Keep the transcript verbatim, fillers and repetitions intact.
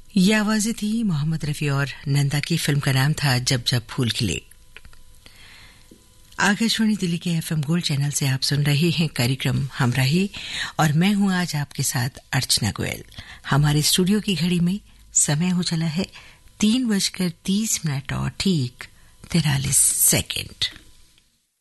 ये आवाजें थी मोहम्मद रफी और नंदा की। फिल्म का नाम था जब जब फूल खिले। आकाशवाणी दिल्ली के एफएम गोल्ड चैनल से आप सुन रहे हैं कार्यक्रम हमराही और मैं हूं आज आपके साथ अर्चना गोयल। हमारे स्टूडियो की घड़ी में समय हो चला है तीन बजकर तीस मिनट और ठीक तिरालीस सेकेंड।